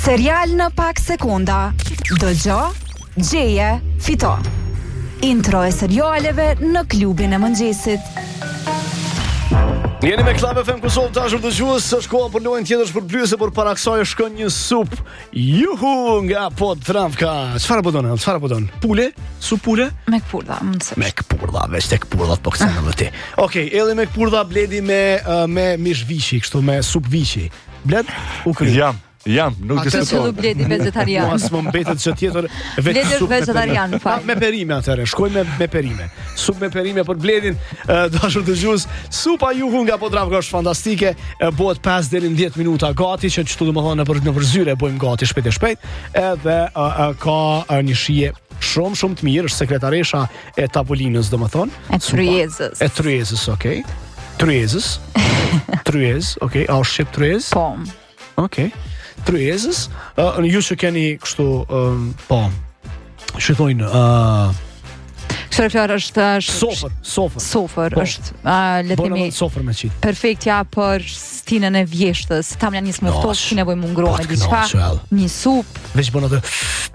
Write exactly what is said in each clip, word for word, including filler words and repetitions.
Serial në pak sekonda. Dëgjo, gjeje, fito. Intro e serialeve në klubin e mëngjesit. Jeni me Club F M Kosovë, dashur dëgjues, është koha për lojën tjetër shpërblyer, por para kësaj shkon një sup. Juhu nga Podravka. Çfarë po don? Çfarë po don? Pule? Sup pule? Me kpurdha, mundse. Me kpurdha, veç tek kpurdhat po kthehen edhe ti. Okej, edhe me kpurdha bledi me uh, me mish viçi, kështu me sup viçi. Bled? U kry. Jam. Jam, nuk të shkoj. Bledi vegetarian. Mos më mbetet çë tjetër vetë sup vegetarian, fal. Me perime atëre, shkoj me me perime. Sup me perime për Bledin, dashur dëgjues, supa juhu nga Podravka është fantastike, bëhet pesë deri në dhjetë minuta gati, që çtu domethënë në për në përzyre bëjmë gati shpejt e shpejt, edhe a, a, ka a, një shije shumë shumë të mirë, është sekretaresha e tavolinës domethënë, e tryezës. E tryezës, okay. Tryezës. Tryez, okay, a është shqip tryez? Po. Okay. Tryezës, uh, ju që keni kështu, um, po, që thojnë, uh, Kështu fjalë është sofër, sofër. Sofër, është, uh, le të themi, sofër me qitë. perfektja për stinën e vjeshtës. Tam janë një smurtos që nevojë më ngrohtë diçka, një sup. Veç bën atë.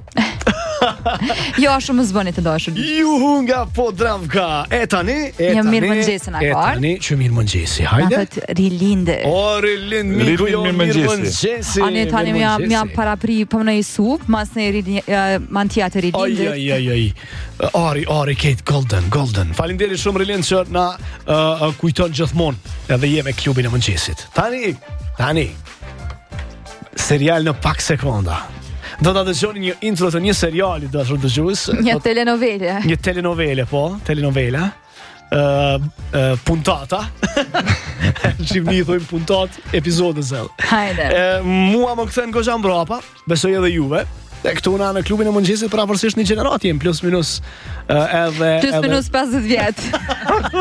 Jo, shumë zbëni të dashur. Juhu nga Podravka. E tani, e tani. Një mirë mëngjesi na ka. E tani, që mirë mëngjesi. Hajde. Na thot rilinde. O rilinde, miku jo mirë mëngjesi. Ani tani më jam jam para pri po në sup, mas në mantia të rilinde. Ai ai ai ai. Ari, Ari Kate Golden, Golden. Faleminderit shumë Rilinde që na uh, kujton gjithmonë edhe je me klubin e mëngjesit. Tani, tani. Serial në pak sekonda. Do ta dëgjoni një intro të një seriali, dashur dëgjues. Një telenovele. Një telenovele, po, telenovela. Ë uh, uh, puntata. Shqipni thojmë puntat, episode zell. Hajde. Uh, mua më kthen goxha mbrapa, besoj edhe juve. E këtu na në klubin e mëngjesit praporësisht një gjenerat jem plus minus uh, edhe plus edhe... minus pesëdhjetë vjet.